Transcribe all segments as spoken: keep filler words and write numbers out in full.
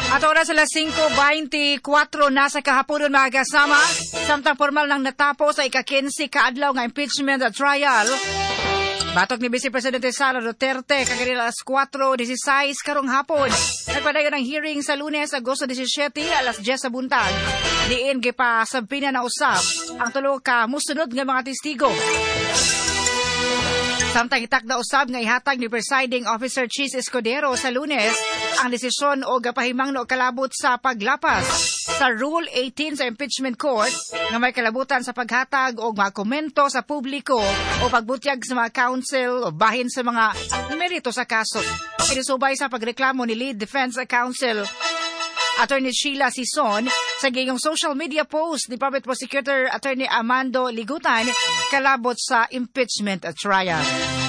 At oras alas singko twenty-four na sa kahaponon mga kasama. Samtang formal nang natapos sa ika-quince kaadlaw nga impeachment trial. Batok ni Vice Presidente Sara Duterte kaganila alas four sixteen karong hapon. Nagpadayon ng hearing sa Lunes, Agosto seventeen, alas ten sa buntag. Diin gipasabpina na usab ang tulo ka musunod nga mga testigo. Samtang itakda usab nga ihatag ni Presiding Officer Chis Escudero sa Lunes ang desisyon o gapahimang no kalabot sa paglapas sa Rule eighteen sa Impeachment Court nga may kalabutan sa paghatag o mga komento sa publiko o pagbutyag sa mga counsel o bahin sa mga merito sa kaso. Inisubay sa pagreklamo ni Lead Defense Counsel Attorney Sheila Sison sa gayong social media post ni Public Prosecutor Attorney Amando Ligutan kalabot sa impeachment trial.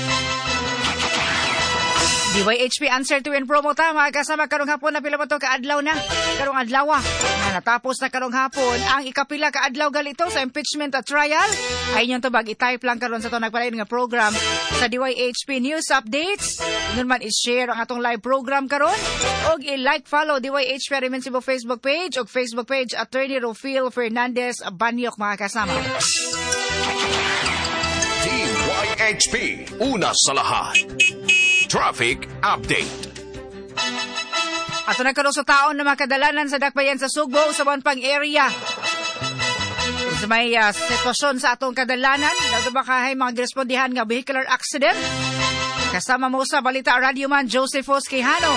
D Y H P answer to and promo tama kasama karong hapon na pila pa to kaadlaw na karong adlaw na natapos na karong hapon ang ikapila kaadlaw galito sa impeachment trial ay inyong tubag i-type lang karon sa to nagpalain nga program sa D Y H P News Updates nun man i-share ang atong live program karon og i-like follow D Y H P Arimen Cebu Facebook page og Facebook page Attorney Rofil Fernandez Banyok mga kasama. D Y H P una sa lahat. Traffic Update. Ato na karon sa taon na makadalanan sa dakbayan sa Sugbo sa Bonpang area. Sa may uh, sitwasyon sa atong kadalanan, dato ba kahay mga respondihan nga vehicular accident? Kasama mo sa Balita Radio Man Josephos Quijano.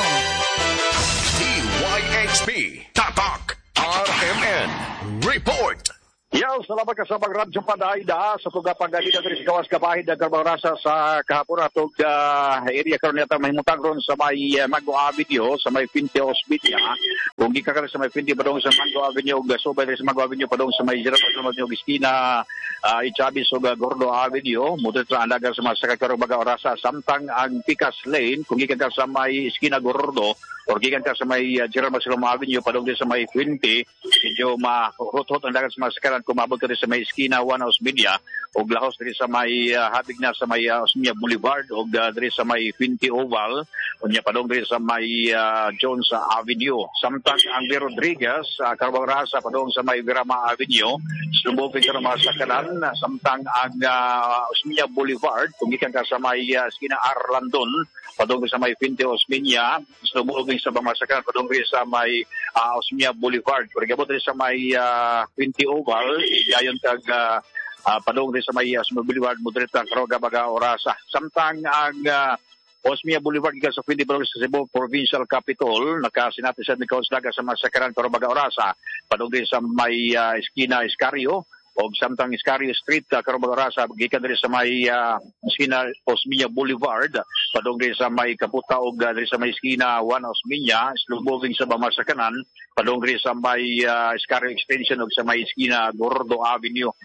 D Y H P Tatak R M N Report. Yaw, salamat ka sa mag-radyo padaida sa pagpapagalita sa kawas kapahid ng Carbang Rasa sa kahapon atong uh, area karon nata mahimutang ron sa may uh, Mango Avenue sa may Pinte Hospital. Kung gika ka sa may Pinte padong sa Mango Avenue ug subay sa Mango Avenue padong sa may Gerald Avenue Gistina uh, Ichabis ug Gordo Avenue mudto sa andagan sa mga karong baga orasa samtang ang Picas Lane kung gika ka sa may Esquina Gordo or gikan ka sa may uh, Gerald Masiloma Avenue padong sa may Pinte medyo ma-hot-hot ang dagat sa mga sakaran kumabot ka rin sa may Esquina, One House Media, o lahos rin sa may uh, habig na sa may uh, Osmia Boulevard, o uh, rin sa may Pinti Oval, o niya padong rin sa may uh, Jones Avenue. Samtang ang De Rodriguez, uh, Carbang Rasa, padong sa may Virama Avenue, lumupin ka ng mga sakanan, samtang ang uh, Osmia Boulevard, kumikan ka sa may uh, Esquina Arlandon, padong sa may Pinti Osmeña, lumupin sa mga sakanan, padong rin sa may uh, Osmia Boulevard, pagkabot rin sa may uh, Pinti Oval, ayon kag uh, uh, padong rin sa may uh, Boulevard moderate ang karoga baga orasa samtang ang uh, Osmia Boulevard gikan sa Pwede Barangay sa Cebu Provincial Capital nakasinati sa Nicolas Daga sa masakaran karoga baga orasa padong rin sa may uh, Esquina Escario o samtang Escario Street uh, karoga baga orasa gikan rin sa may uh, Esquina Osmia Boulevard padong rin sa may Kaputa o uh, rin sa may Esquina One Osmeña sluboving sa Bamasakanan padong rin sa may uh, Escario Extension o sa may Esquina Gordo Avenue.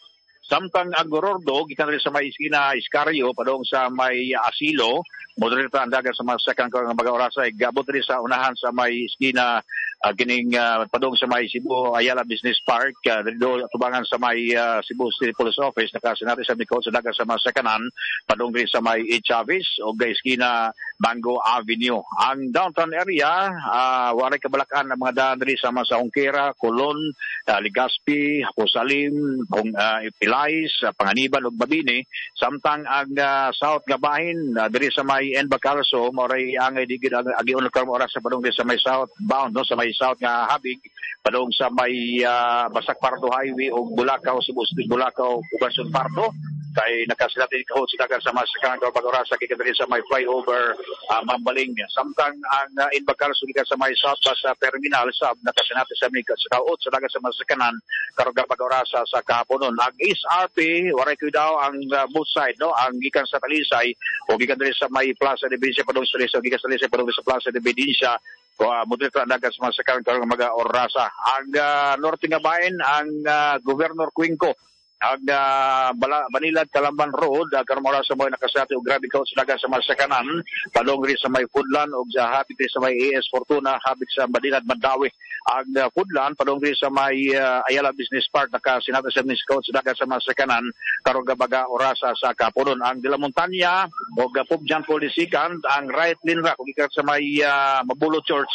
Samtang ang Gordo, gikan rin sa may Esquina Escario, padong sa may Asilo, moderita ang dagat sa mga sakang karang mga orasa, gabot rin sa unahan sa may Esquina, uh, gining uh, padong sa may Cebu Ayala Business Park, uh, dito tubangan sa may uh, Cebu City Police Office, nakasinati sa Mikot sa dagat sa mga sakanan, padong rin sa may E. Chavez, o Esquina Mango Avenue. Ang downtown area, uh, waray kabalakan ang mga daan rin sa mga Ongkera, Colon, uh, Legazpi, Haposalim, kung uh, Pilais, uh, Panganiban ug Babini, samtang ang uh, South Gabahin, uh, diri sa may Enbacalso, moray angay digid agi unod karong oras sa padong sa may south bound no sa may south nga habig padong sa may uh, Basak Pardo Highway o Bulacau, Cebu City Bulacau, Ubason Pardo. Kay nakasilati ko sila sa mga sakang pag-orasa kikadali sa may flyover uh, Mambaling. Samtang ang uh, Inbacal sulikan sa may South Bus uh, Terminal sab nakasinati sa mga sa kaot sa dagat sa mga sakanan karuga pag-orasa sa kahaponon. Ang S R P waray ko daw ang uh, both side no ang gikan sa Talisay o gikan diri sa may Plaza de Benicia padong sa Talisay gikan sa Talisay padong sa Plaza de Benicia uh, moderate ang dagat sa mga sakanan karuga mga orasa. Ang uh, norte nga bahin ang uh, Governor Cuenco ang uh, Banilad Talamban Road uh, karong oras sa mga nakasati og grabe kaot sa dagat sa masakanan padong ri sa may Foodland og sa habig sa may A S Fortuna habig sa Banilad Mandawi ang uh, Foodland padong ri sa may uh, Ayala Business Park nakasinata sa Miss Coach sa dagat sa masakanan karong gabaga orasa sa kapunon ang De La Montaña og uh, Pubjan Polisikan ang right lane ra kung ikat sa may uh, Mabulo Church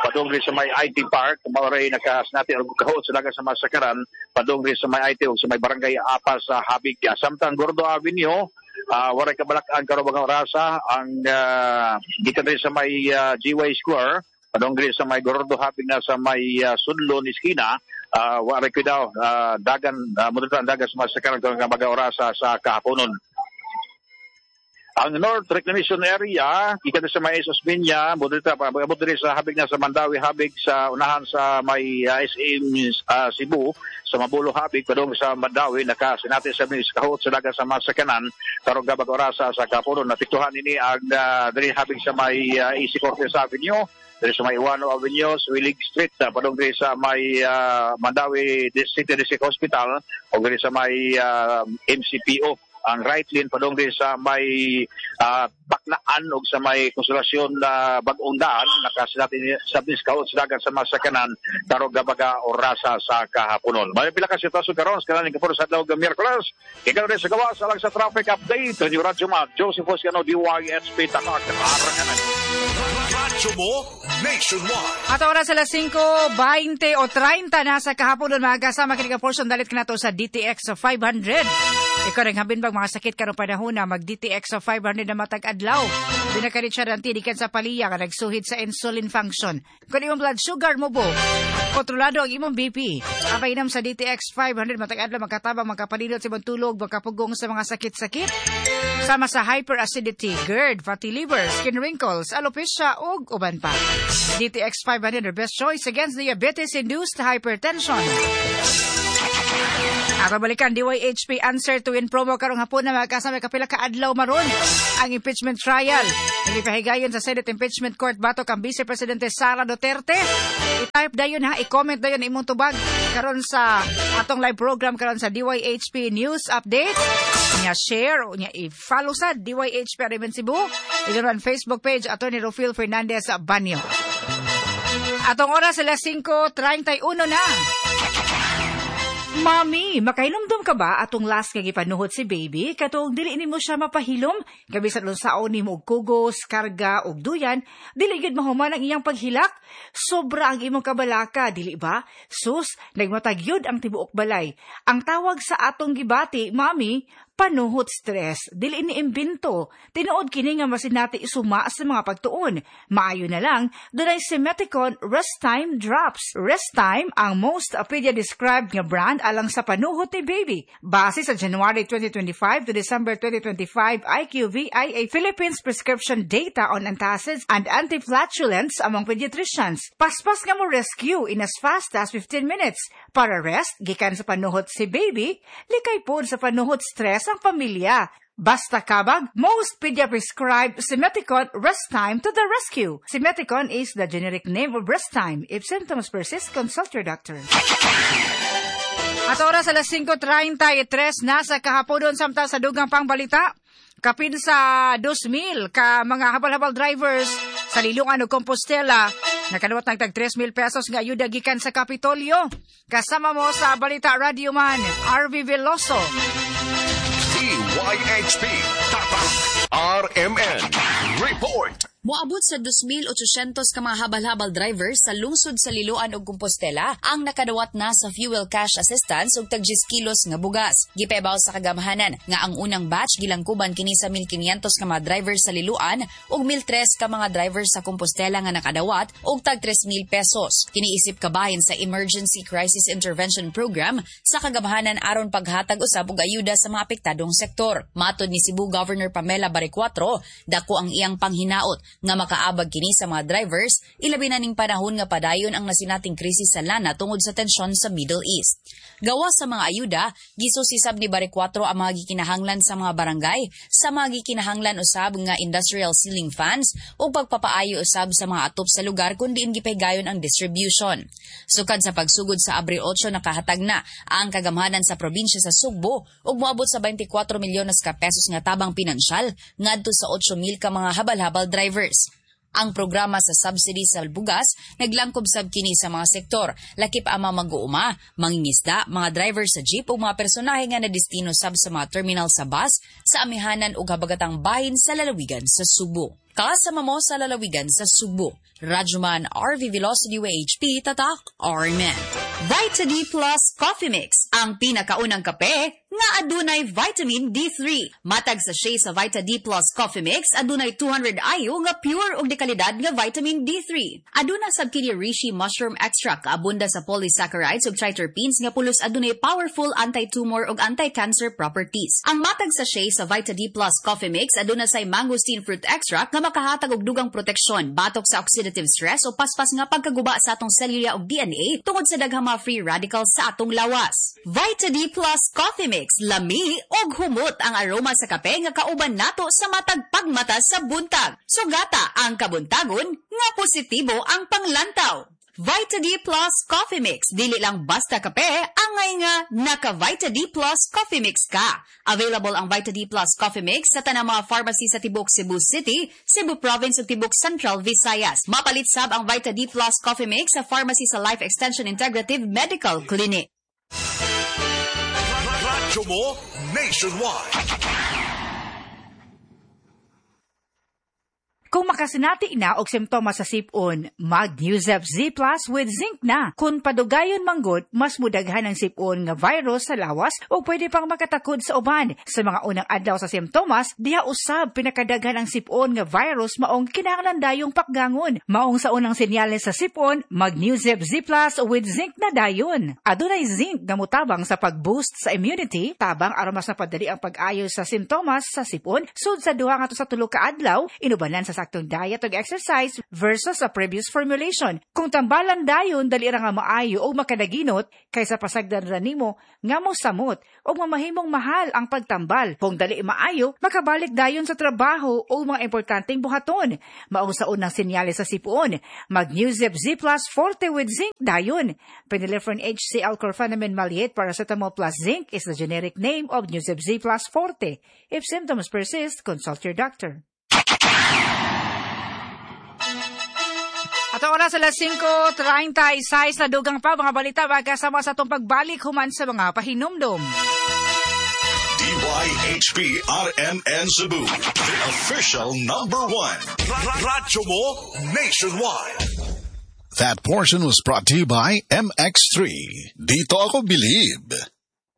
padung rin sa may I T Park, mauray nakasinati o kahot sa dagat sa masakaran, padung rin sa may I T o sa may barangay Apa sa Habig. Samtang Gordo Avenue, uh, waray kabalakaan karon mga orasa ang uh, gikan rin sa may uh, G Y Square, padung rin sa may Gordo Habig na sa may uh, Sudlon Iskina. Uh, waray ko daw, uh, dagan, uh, mudutan dagan sa masakaran karon mga orasa sa kahaponon. Ang North Reclamation Area, ikan sa may Esos Binya, mudita pa, abot rin sa habig na sa Mandawi Habig sa unahan sa may uh, S M uh, Cebu, sa Mabulo Habig, padung sa Mandawi, nakasinati sa mga kahot sa dagat sa masakanan, karong gabag orasa sa kapunon. Natiktuhan ini ang uh, diri habig sa may uh, Easy Cortez Avenue, diri sa may Iwano Avenue, Willig Street, uh, padung diri sa may uh, Mandawi City District Hospital, o diri sa may uh, M C P O. Ang right lane padung din sa may uh, Baklaan o sa may konsolasyon na uh, bagong daan, nakasinati sa biskaot sa dagat sa masakanan, tarong gabaga orasa sa kahaponon. May pila ka sitwasyon karon sa kanaling kapuro sa adlaw ng Miyerkules. Ikaw rin sa gawa sa lang sa traffic update. Ni Radyo Mac, Joseph Oscano, D Y H P, Tatak, Aranganan. Radyo mo, nationwide. At oras alas singko twenty o thirty na sa kahapon mga kasama kinig portion dalit ka na to sa D T X sa five hundred. Ikaw rin habin bang mga sakit karong panahon na mag-D T X sa five hundred na matag-adlaw. Binakarit siya ng tinikan sa paliya ka nagsuhid sa insulin function. Kung imong blood sugar mo bo, kontrolado ang imong B P. Apainam sa D T X five hundred matag-adlaw magkatabang magkapanilot sa ibang tulog, magkapugong sa mga sakit-sakit. Sama sa hyperacidity, GERD, fatty liver, skin wrinkles, alopecia ug uban pa. D T X five hundred are best choice against diabetes-induced hypertension. At balikan, D Y H P answer to win promo karong hapon na magkasama kapila ka adlaw maron ang impeachment trial. Nilipahigayon sa Senate Impeachment Court batok ang Vice Presidente Sara Duterte. I-type dayon ha, i-comment dayon imong tubag karon sa atong live program karon sa D Y H P News Update. Nya share o nya i-follow sa D Y H P Arimen Cebu. Iganon Facebook page Attorney Rufil Fernandez Banyo. Atong oras alas singko thirty-one na. Mami, makainomdom ka ba atong last kag ipanuhot si baby? Katong dili nimo siya mapahilom, gabi sa lunsaon nimo og kugos, karga og duyan, dili gid mahuman ang iyang paghilak. Sobra ang imong kabalaka, dili ba? Sus, nagmatagyod ang tibuok balay. Ang tawag sa atong gibati, mami, panuhot stress, dili ni imbento. Tinuod kini nga masinati isuma sa mga pagtuon. Maayo na lang, dunay Simeticon Rest Time Drops. Rest Time ang most pedia-described nga brand alang sa panuhot ni baby. Base sa January twenty twenty-five to December twenty twenty-five I Q V I A Philippines prescription data on antacids and antiflatulence among pediatricians. Paspas nga mo rescue in as fast as fifteen minutes. Para rest, gikan sa panuhot si baby, likay pod sa panuhot stress ang pamilya. Basta kabag, most pedia-prescribed Simeticon Rest Time to the rescue. Simeticon is the generic name of Rest Time. If symptoms persist, consult your doctor. At oras alas singko thirty-three na sa kahapon samtang sa dugang pangbalita. Kapin sa two mil ka mga habal-habal drivers sa Lilungan o Compostela. Nakaluwat ng tag three mil pesos nga ayuda gikan sa Kapitolyo. Kasama mo sa Balita Radio Man, R V Veloso. D Y H P, Tatak, R M N, Report. Moabot sa two thousand eight hundred ka mga habal-habal drivers sa lungsod sa Liloan ug Compostela ang nakadawat na sa fuel cash assistance ug tag ten kilos nga bugas. Gipebaw sa kagamahanan nga ang unang batch gilangkuban kini sa one thousand five hundred ka mga drivers sa Liloan ug one thousand three ka mga drivers sa Compostela nga nakadawat og tag three mil pesos. Kiniisip kabahin sa Emergency Crisis Intervention Program sa kagamahanan aron paghatag usab og ayuda sa mga apektadong sektor. Matod ni Cebu Governor Pamela Baricuatro, dako ang iyang panghinaot nga makaabag kini sa mga drivers, ilabi na ning panahon nga padayon ang nasinating krisis sa lana tungod sa tensyon sa Middle East. Gawa sa mga ayuda, gisusisab ni Baricuatro ang mga gikinahanglan sa mga barangay, sa mga gikinahanglan usab nga industrial ceiling fans o pagpapaayo usab sa mga atop sa lugar kung diin gipahigayon ang distribution. Sukad sa pagsugod sa Abril eight nakahatag na ang kagamhanan sa probinsya sa Sugbo ug moabot sa twenty-four milyones ka pesos nga tabang pinansyal ngadto sa eight mil ka mga habal-habal drivers. Ang programa sa subsidy sa bugas naglangkob sab kini sa mga sektor, lakip ama mag-uuma, mangingisda, mga driver sa jeep o mga personahe nga nadestino sab sa mga terminal sa bus sa amihanan ug habagatang bahin sa lalawigan sa Subo. kasama mo sa lalawigan sa Subo. Radyoman R V Velocity U H P, tatak R M N. Vita D Plus Coffee Mix, ang pinakaunang kape nga adunay vitamin D three. Matag sa sachet sa Vita D Plus Coffee Mix, adunay two hundred I U nga pure ug dekalidad nga vitamin D three. Aduna sab kini reishi mushroom extract, abunda sa polysaccharides ug triterpenes nga pulos adunay powerful anti-tumor ug anti-cancer properties. Ang matag sa sachet sa Vita D Plus Coffee Mix aduna say mangosteen fruit extract nga makahatag og dugang proteksyon batok sa oxidative stress o paspas nga pagkaguba sa atong selula ug D N A tungod sa daghang mga free radicals sa atong lawas. Vita D Plus Coffee Mix, lami og humot ang aroma sa kape nga kauban nato sa matag pagmata sa buntag. Sugata ang kabuntagon nga positibo ang panglantaw. Vita D Plus Coffee Mix, dili lang basta kape, angay nga naka-Vita D Plus Coffee Mix ka. Available ang Vita D Plus Coffee Mix sa tanang mga pharmacy sa Tibok Cebu City, Cebu Province ug Tibok Central Visayas. Mapalit sab ang Vita D Plus Coffee Mix sa pharmacy sa Life Extension Integrative Medical Clinic. Radyo mo nationwide. Kung makasinati na og simptomas sa sipon, mag-Newzep Z Plus with zinc na. Kung padugayon manggod, mas mudaghan ang sipon nga virus sa lawas o pwede pang makatakod sa uban. Sa mga unang adlaw sa simptomas, diha usab pinakadaghan ang sipon nga virus maong kinahanglan dayong pakgangon. Maong sa unang senyales sa sipon, mag-Newzep Z Plus with zinc na dayon. Adunay zinc nga mutabang sa pag-boost sa immunity, tabang aron mas napadali ang pag-ayos sa simptomas sa sipon sud sa duha ngadto sa tulo ka adlaw, inubanan sa saktong diet ug exercise versus sa previous formulation. Kung tambalan dayon, dali ra nga maayo o makadaginot kaysa pasagdan ra nimo nga mo samot o mamahimong mahal ang pagtambal. Kung dali maayo, makabalik dayon sa trabaho o mga importanteng buhaton. Maong sa unang senyales sa sipon, mag-Newzep Z Plus Forte with zinc dayon. Phenylephrine H C L Chlorpheniramine Maleate Paracetamol plus zinc is the generic name of Newzep Z Plus Forte. If symptoms persist, consult your doctor. At oras alas singko treinta-seis na dugang pa mga balita magkasama sa itong pagbalik human sa mga pahinumdum. D Y H P R M N Cebu, the official number one. Radyo mo nationwide. That portion was brought to you by M X three. Dito ako believe.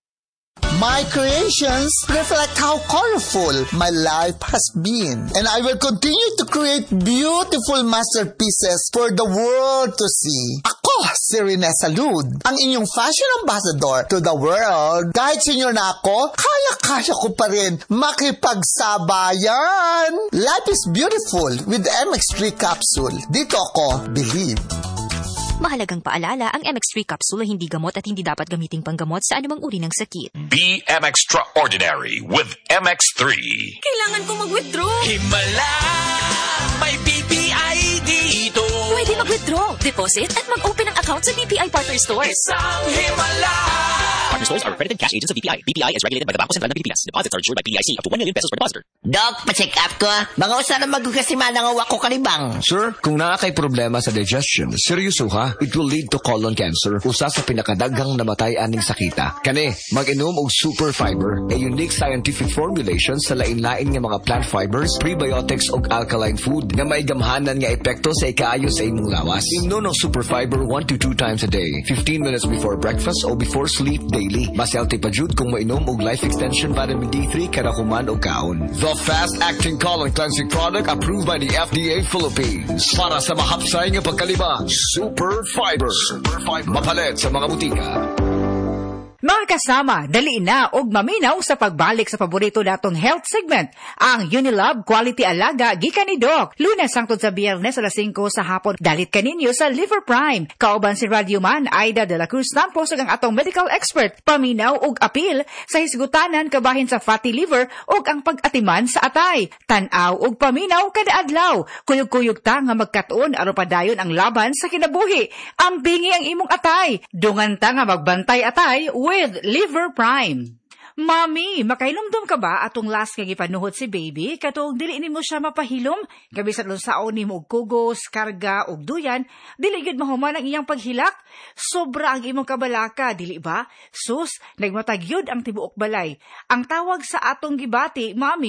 My creations reflect how colorful my life has been. And I will continue to create beautiful masterpieces for the world to see. Ako, si Rene Salud, ang inyong fashion ambassador to the world. Kahit senior na ako, kaya-kaya ko pa rin makipagsabayan. Life is beautiful with M X three capsule. Dito ako believe. Mahalagang paalala, ang M X three capsule ay hindi gamot at hindi dapat gamiting panggamot sa anumang uri ng sakit. Be M Extraordinary with M X three. Kailangan ko mag-withdraw. Himala! May B P I dito. Pwede mag-withdraw, deposit, at mag-open ng account sa B P I Partner Stores. Isang himala! Partner stores are accredited cash agents of B P I. B P I is regulated by the Bangko Sentral ng Pilipinas. Deposits are insured by P I C up to one million pesos per depositor. Doc, pa-check up ko. Mga usa na magkasiman ang awak ko kalibang. Sir, kung naa kay problema sa digestion, seryoso ha, it will lead to colon cancer, usa sa pinakadaghang namatay aning sakita. Kani, mag-inom og super fiber, a unique scientific formulation sa lain-lain nga mga plant fibers, prebiotics og alkaline food nga may gamhanan nga epekto sa ikaayo sa imong lawas. Imnon og super fiber one to two times a day, fifteen minutes before breakfast o before sleep daily. Mas healthy pa jud kung mainom og life extension vitamin D three kada human og kaon. The fast-acting colon cleansing product approved by the F D A Philippines. Para sa mahapsay nga pagkalibang, Super Fiber. Super Fiber. Mapalit sa mga butika. Mga kasama, dali na og maminaw sa pagbalik sa paborito natong health segment, ang Unilab Quality Alaga gikan ni Doc. Lunes hangtod sa Biyernes alas singko sa hapon, dalit kaninyo sa Liver Prime. Kauban si Radyoman Aida de la Cruz Campos ug ang atong medical expert, paminaw og apil sa hisgutanan kabahin sa fatty liver ug ang pag-atiman sa atay. Tan-aw og paminaw kada adlaw. Kuyog-kuyog ta nga magkatuon aron padayon ang laban sa kinabuhi. Ambingi ang imong atay. Dungan ta nga magbantay atay with Liver Prime. Mami, makailumdum ka ba atong last nga gipanuhot si baby? Katong dili nimo siya mapahilom, gabi sa lunsaon nimo og kugos, karga og duyan, dili gid mahuman ang iyang paghilak. Sobra ang imong kabalaka, dili ba? Sus, nagmatagyod ang tibuok balay. Ang tawag sa atong gibati, Mami,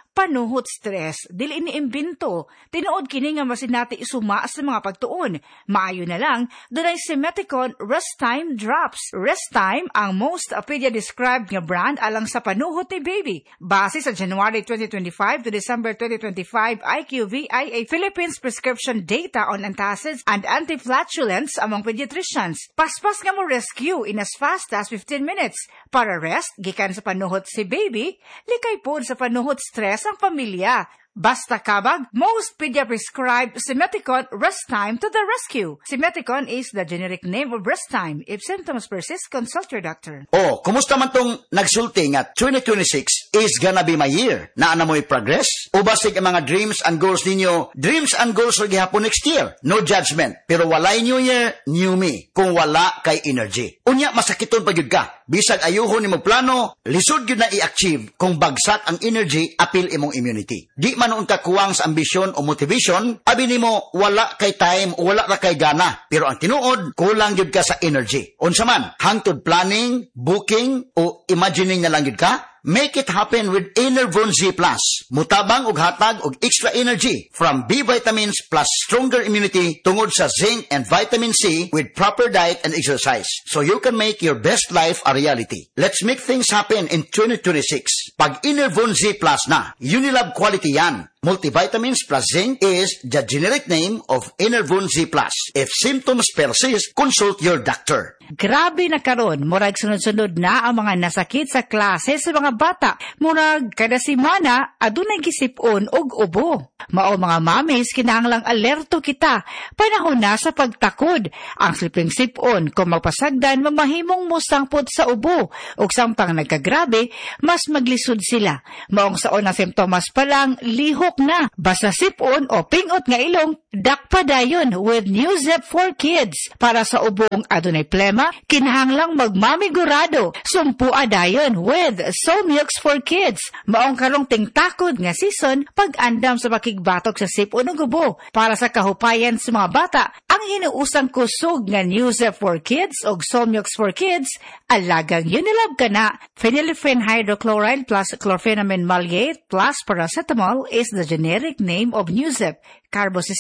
panuhot stress, dili iniimbento. Tinuod kini nga masinati isuma sa mga pagtuon. Maayo na lang, dunay Simeticon Rest Time Drops. Rest Time ang most pedia-described nga brand alang sa panuhot ni baby. Base sa January twenty twenty-five to December twenty twenty-five I Q V I A Philippines prescription data on antacids and antiflatulence among pediatricians. Paspas nga mo rescue in as fast as fifteen minutes. Para rest, gikan sa panuhot si baby, likay po sa panuhot stress ang pamilya. Basta kabag, most pedia-prescribed Simeticon Rest Time to the rescue. Simeticon is the generic name of Rest Time. If symptoms persist, consult your doctor. Oh, kumusta man tong nagsulti nga twenty twenty-six is gonna be my year? Naana mo'y progress? O basig ang mga dreams and goals ninyo, dreams and goals rin gihapon next year? No judgment. Pero walay new year, new me. Kung wala kay energy. Unya, masakiton pa yun ka. Bisag ayuhon ni mo plano, lisod yun na i-achieve kung bagsak ang energy, apil imong immunity. Di man noon ka kuwang sa ambisyon o motivation, abi nimo wala kay time o wala ra kay gana. Pero ang tinuod, kulang yun ka sa energy. Unsa man, hangtod planning, booking, o imagining na lang yun ka, make it happen with Enervon Z Plus. Mutabang og hatag og extra energy from B vitamins plus stronger immunity tungod sa zinc and vitamin C with proper diet and exercise. So you can make your best life a reality. Let's make things happen in twenty twenty-six. Pag Enervon Z Plus na, Unilab quality yan. Multivitamins plus zinc is the generic name of Enervon Z Plus. If symptoms persist, consult your doctor. Grabe na karon, murag sunod-sunod na ang mga nasakit sa klase sa mga bata. Murag kada semana adunay gisipon og ubo. Mao mga mamis, kinahanglang alerto kita. Panahon na sa pagtakod. Ang sliping sipon kung magpasagdan mamahimong musangpot sa ubo. Ug samtang nagkagrabe, mas maglisod sila. Maong saon ang simptomas pa lang, lihok na. Basta sipon o pingot nga ilong, dakpa dayon with Newzep for Kids. Para sa ubong adunay plema, kinahanglang magmamigurado. Sumpua dayon with Somilks for Kids. Maong karong tingtakod nga season, pag-andam sa makigbatok sa sipon o gubo. Para sa kahupayan sa mga bata, ang hinuusang kusog nga Newzep for Kids o Somilks for Kids, alagang Unilab ka na. Phenylephrine hydrochloride plus chlorpheniramine maleate plus paracetamol is the generic name of Newzep. Carbosis